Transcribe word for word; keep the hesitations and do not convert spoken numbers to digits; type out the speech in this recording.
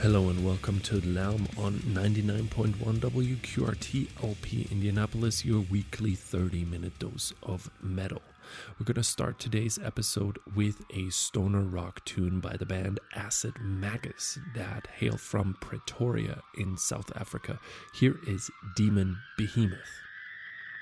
Hello and welcome to The Lelm on ninety-nine point one W Q R T L P Indianapolis, your weekly thirty minute dose of metal. We're going to start today's episode with a stoner rock tune by the band Acid Magus that hail from Pretoria in South Africa. Here is Demon Behemoth.